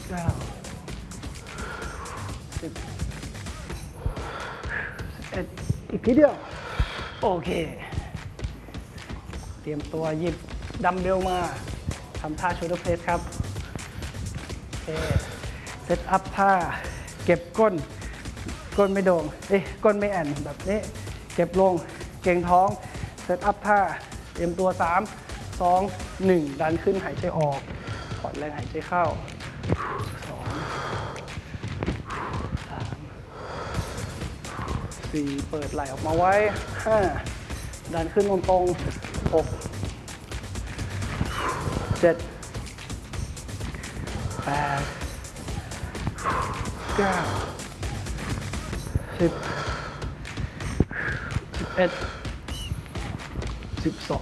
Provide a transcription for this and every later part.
9 10 11อีกทีเดียวโอเคเตรียมตัวหยิบดัมเบลมาทำท่า shoulder press ครับโอเคเซตอัพท่าเก็บก้นไม่โด่งก้นไม่แอนแบบนี้เก็บลงเกร็งท้องเซตอัพท่าเตรียมตัว3 2 1ดันขึ้นหายใจออกผ่อนแรงหายใจเข้า2 3 4เปิดไหล่ออกมาไว้5ดันขึ้นตรงๆ6 7 8 9 10 11 12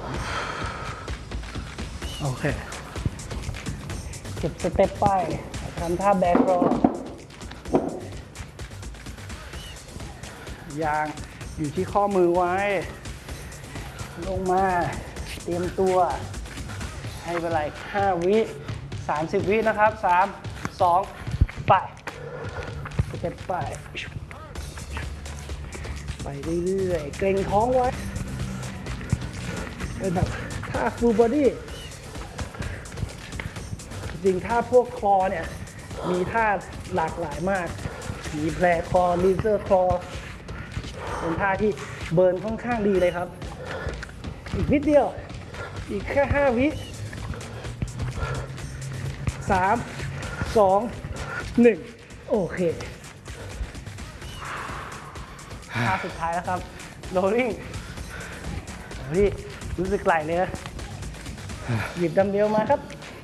โอเคเก็บสเต็ปไปทำท่าแบ็ครอยางอยู่ที่ข้อมือไว้ลงมาเตรียมตัวให้เวลา5 วิ30 วินะครับ3 2ไปสเต็ปไปเรื่อยๆเกร็งท้องไว้เป็นแบบท่า full body จริงๆท่าพวกคลอเนี่ยมีท่าหลากหลายมากมีแพรคลอลีเซอร์คลอเป็นท่าที่เบิร์นค่อนข้างดีเลยครับอีกนิดเดียวอีกแค่5 วิ3 2 1โอเคท่าสุดท้ายแล้วครับ rolling นี่รู้สึกไหลเลยนะหยิบดัมเบลมาครับ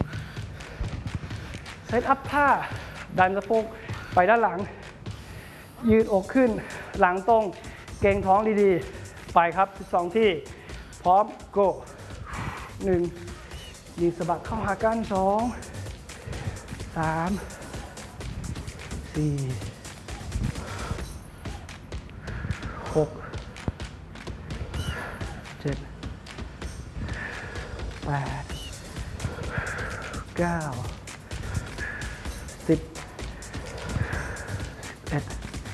เซตอัพท่าดันสะโพกไปด้านหลังยืดอกขึ้นหลังตรงเกร็งท้องดีๆไปครับ12ที่พร้อม go 1ยืดสะบักเข้าหากัน2 3 4 6 7 8 9 10 11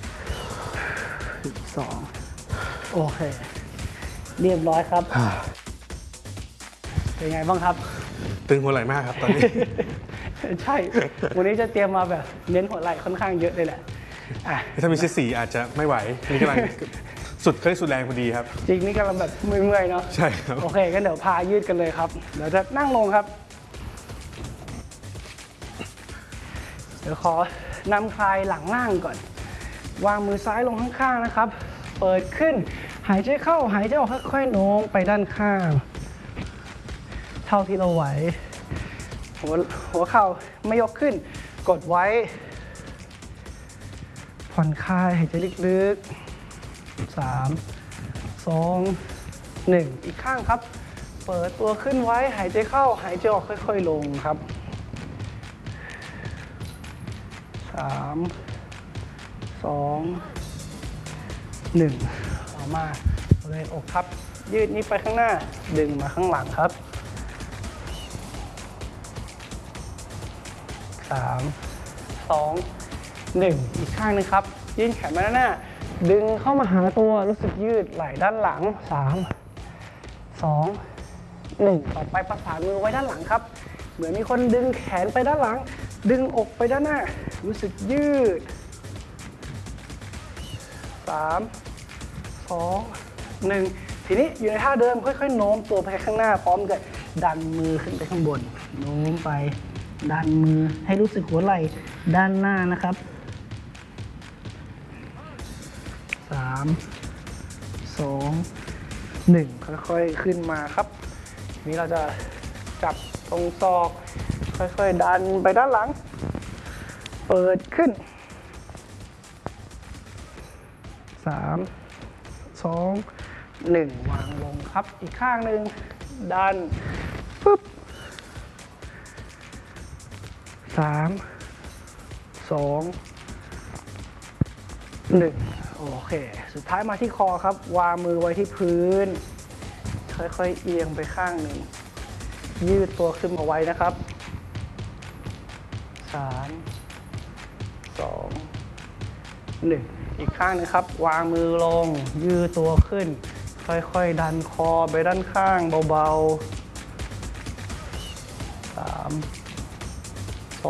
12โอเคเรียบร้อยครับเป็นไงบ้างครับตึงหัวไหล่มากครับตอนนี้ใช่วันนี้จะเตรียมมาแบบเน้นหัวไหล่ค่อนข้างเยอะเลยแหละถ้ามีเซต4อาจจะไม่ไหวนี่กำลังสุดแรงพอดีครับจริงนี่กำลังแบบเมื่อยๆเนาะใช่ครับโอเคงั้นเดี๋ยวพายืดกันเลยครับเดี๋ยวจะนั่งลงครับเดี๋ยวขอนำคลายหลังล่างก่อนวางมือซ้ายลงข้างๆนะครับเปิดขึ้นหายใจเข้าหายใจออกค่อยๆโน้มไปด้านข้างเท่าที่เราไหวหัวเข่าไม่ยกขึ้นกดไว้ผ่อนคลายหายใจลึกๆ3 2 1อีกข้างครับเปิดตัวขึ้นไว้หายใจเข้าหายใจออกค่อยๆลงครับ3 2 1ต่อมาบริเวณอกครับยืดนี้ไปข้างหน้าดึงมาข้างหลังครับ3 2 1อีกข้างนึงครับยื่นแขนมาด้านหน้าดึงเข้ามาหาตัวรู้สึกยืดไหล่ด้านหลัง3 2 1ต่อไปประสานมือไว้ด้านหลังครับเหมือนมีคนดึงแขนไปด้านหลังดึงอกไปด้านหน้ารู้สึกยืด3 2 1ทีนี้อยู่ในท่าเดิมค่อยๆโน้มตัวไปข้างหน้าพร้อมกับดันมือขึ้นไปข้างบนโน้มไปดันมือให้รู้สึกหัวไหล่ด้านหน้านะครับ3 2 1ค่อยๆขึ้นมาครับนี้เราจะจับตรงศอกค่อยๆดันไปด้านหลังเปิดขึ้น3 2 1วางลงครับอีกข้างหนึ่งดันปึ๊บ3 2 1โอเคสุดท้ายมาที่คอครับวางมือไว้ที่พื้นค่อยๆเอียงไปข้างหนึ่งยืดตัวขึ้นมาไว้นะครับ 3 2 1 อีกข้างนึงครับวางมือลงยืดตัวขึ้นค่อยๆดันคอไปด้านข้างเบาๆ3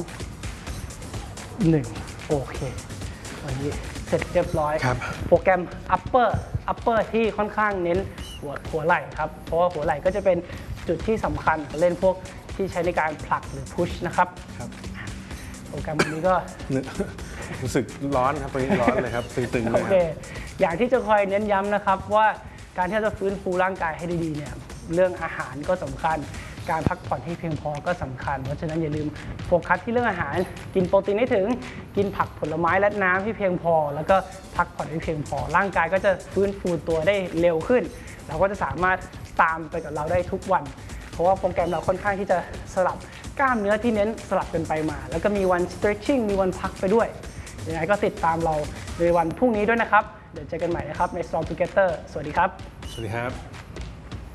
2 1โอเควันนี้เสร็จเรียบร้อยครับโปรแกรม upper ที่ค่อนข้างเน้นหัวไหล่ครับเพราะว่าหัวไหล่ก็จะเป็นจุดที่สำคัญเล่นพวกที่ใช้ในการผลักหรือพุชนะครับครับโปรแกรมวันนี้ก็รู้สึกร้อนครับตอนนี้ร้อนเลยครับตึงๆเลโอยคเครับอย่างที่จะคอยเน้นย้ำนะครับว่าการที่เราจะฟื้นฟูร่างกายให้ดีๆเนี่ยเรื่องอาหารก็สำคัญ การพักผ่อนให้เพียงพอก็สำคัญ เพราะฉะนั้นอย่าลืมโฟกัสที่เรื่องอาหาร กินโปรตีนให้ถึง กินผักผลไม้และน้ำที่เพียงพอ แล้วก็พักผ่อนให้เพียงพอ ร่างกายก็จะฟื้นฟูตัวได้เร็วขึ้น เราก็จะสามารถตามไปกับเราได้ทุกวัน เพราะว่าโปรแกรมเราค่อนข้างที่จะสลับกล้ามเนื้อที่เน้นสลับกันไปมา แล้วก็มีวัน stretching มีวันพักไปด้วยยังไงก็ติดตามเราในวันพรุ่งนี้ด้วยนะครับ เดี๋ยวเจอกันใหม่นะครับใน Storm Together สวัสดีครับสวัสดีครับ